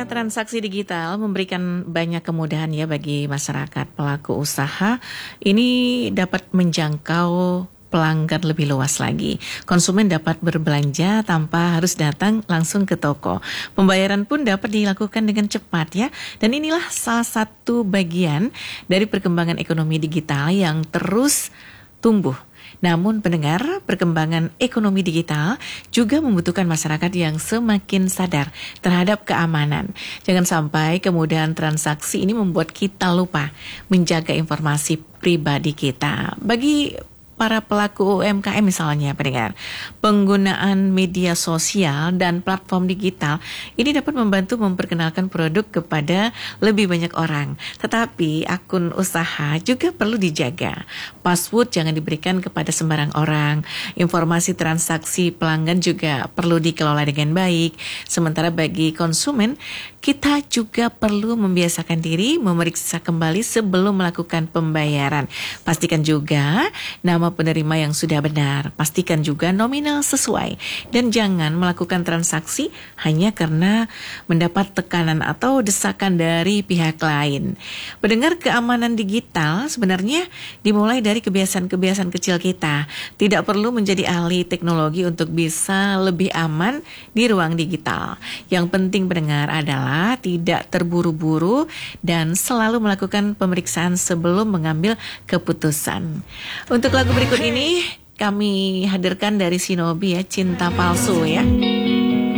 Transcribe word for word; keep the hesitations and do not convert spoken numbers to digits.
Maraknya transaksi digital memberikan banyak kemudahan ya bagi masyarakat pelaku usaha. Ini dapat menjangkau pelanggan lebih luas lagi. Konsumen dapat berbelanja tanpa harus datang langsung ke toko. Pembayaran pun dapat dilakukan dengan cepat ya. Dan inilah salah satu bagian dari perkembangan ekonomi digital yang terus tumbuh. Namun pendengar, perkembangan ekonomi digital juga membutuhkan masyarakat yang semakin sadar terhadap keamanan. Jangan sampai kemudahan transaksi ini membuat kita lupa menjaga informasi pribadi kita. Bagi para pelaku U M K M misalnya, pendengar, penggunaan media sosial dan platform digital ini dapat membantu memperkenalkan produk kepada lebih banyak orang. Tetapi akun usaha juga perlu dijaga. Password jangan diberikan kepada sembarang orang. Informasi transaksi pelanggan juga perlu dikelola dengan baik. Sementara bagi konsumen, kita juga perlu membiasakan diri memeriksa kembali sebelum melakukan pembayaran. Pastikan juga nama penerima yang sudah benar. Pastikan juga nominal sesuai. Dan jangan melakukan transaksi hanya karena mendapat tekanan atau desakan dari pihak lain. Pendengar, keamanan digital sebenarnya dimulai dari kebiasaan-kebiasaan kecil kita. Tidak perlu menjadi ahli teknologi untuk bisa lebih aman di ruang digital. Yang penting pendengar adalah tidak terburu-buru dan selalu melakukan pemeriksaan sebelum mengambil keputusan. Untuk lagu berikut ini kami hadirkan dari Shinobi ya, Cinta Palsu ya.